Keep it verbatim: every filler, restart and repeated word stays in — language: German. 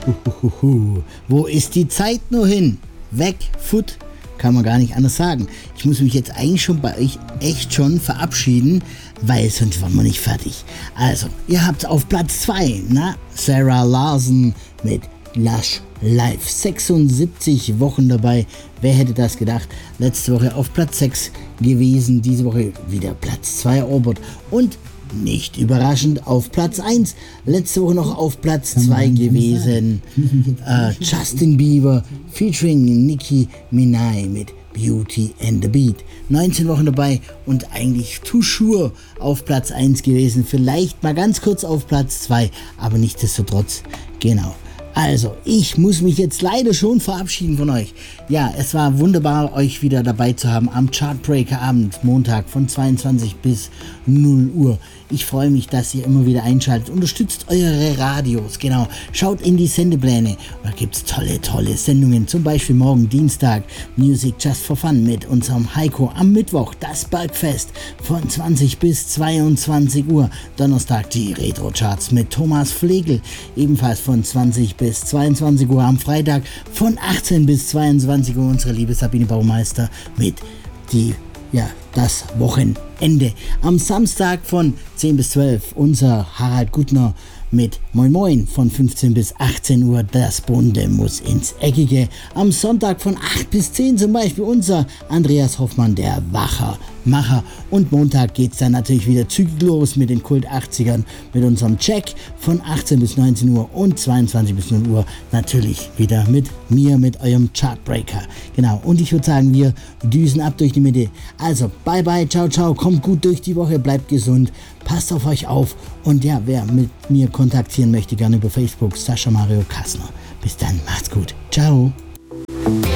Uhuhuhu. Wo ist die Zeit nur hin? Weg, Foot, kann man gar nicht anders sagen. Ich muss mich jetzt eigentlich schon bei euch echt schon verabschieden, weil sonst waren wir nicht fertig. Also, ihr habt auf Platz zwei, na, Sarah Larson mit Lush Live. sechsundsiebzig Wochen dabei. Wer hätte das gedacht? Letzte Woche auf Platz sechs gewesen, diese Woche wieder Platz zwei erobert. Und nicht überraschend auf Platz eins. Letzte Woche noch auf Platz zwei gewesen. Äh, Justin Bieber featuring Nicki Minaj mit Beauty and the Beat. neunzehn Wochen dabei und eigentlich Too Sure auf Platz eins gewesen. Vielleicht mal ganz kurz auf Platz zwei, aber nichtsdestotrotz, genau. Also, ich muss mich jetzt leider schon verabschieden von euch. Ja, es war wunderbar, euch wieder dabei zu haben am Chartbreaker-Abend, Montag von zweiundzwanzig bis null Uhr. Ich freue mich, dass ihr immer wieder einschaltet. Unterstützt eure Radios, genau. Schaut in die Sendepläne. Da gibt es tolle, tolle Sendungen. Zum Beispiel morgen Dienstag Music Just for Fun mit unserem Heiko. Am Mittwoch das Bergfest von zwanzig bis zweiundzwanzig Uhr. Donnerstag die Retro-Charts mit Thomas Flegel. Ebenfalls von zwanzig bis zweiundzwanzig Uhr. Am Freitag von achtzehn bis zweiundzwanzig Uhr unsere liebe Sabine Baumeister mit die, ja, das Wochenende. Am Samstag von zehn bis zwölf unser Harald Gutner mit Moin Moin von fünfzehn bis achtzehn Uhr. Das Bunde muss ins Eckige. Am Sonntag von acht bis zehn zum Beispiel unser Andreas Hoffmann, der Wacher Macher. Und Montag geht es dann natürlich wieder zügig los mit den Kult achtzigern, mit unserem Check von achtzehn bis neunzehn Uhr und zweiundzwanzig bis null Uhr natürlich wieder mit mir, mit eurem Chartbreaker. Genau, und ich würde sagen, wir düsen ab durch die Mitte. Also, bye bye, ciao, ciao, kommt gut durch die Woche, bleibt gesund, passt auf euch auf und ja, wer mit mir kontaktieren möchte, gerne über Facebook, Sascha Mario Kassner. Bis dann, macht's gut, ciao.